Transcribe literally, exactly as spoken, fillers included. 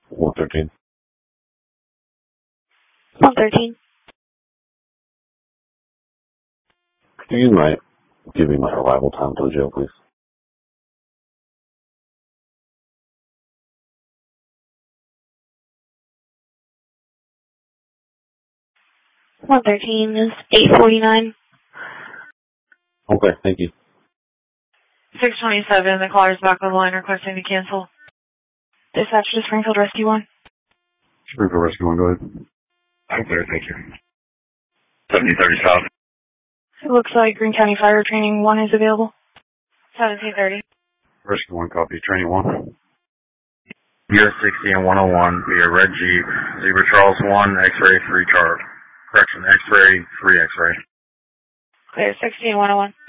one thirteen. one thirteen. Could you might give me my arrival time to the jail, please? one thirteen is eight forty-nine. Okay, thank you. six twenty-seven, the caller's back on the line requesting to cancel. Dispatch to Springfield Rescue one. Springfield Rescue one, go ahead. I'm clear, thank you. seventy thirty South. It looks like Greene County Fire Training one is available. seventeen thirty. Rescue one, copy. Training one. U S sixty and one oh one via Red Jeep. Zebra Charles one, X-ray, three chart. Correction, X-ray, three X-ray. Clear, sixty and one oh one.